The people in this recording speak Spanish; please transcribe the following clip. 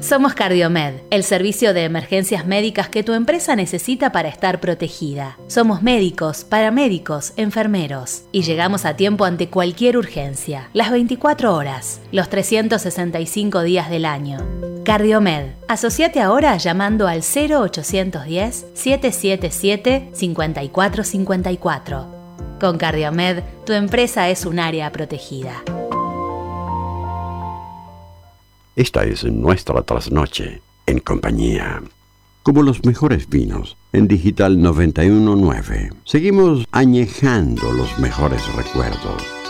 Somos Cardiomed, el servicio de emergencias médicas que tu empresa necesita para estar protegida. Somos médicos, paramédicos, enfermeros y llegamos a tiempo ante cualquier urgencia, las 24 horas, los 365 días del año. Cardiomed. Asociate ahora llamando al 0810-777-5454. Con Cardiomed, tu empresa es un área protegida. Esta es nuestra trasnoche en compañía. Como los mejores vinos en Digital 91.9. Seguimos añejando los mejores recuerdos.